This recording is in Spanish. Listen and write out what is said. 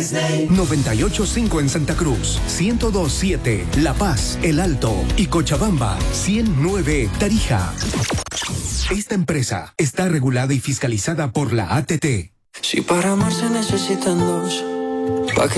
98.5 en Santa Cruz, 102.7 La Paz, El Alto y Cochabamba, 100.9 Tarija. Esta empresa está regulada y fiscalizada por la ATT. Si para amar se necesitan dos, ¿pa' qué?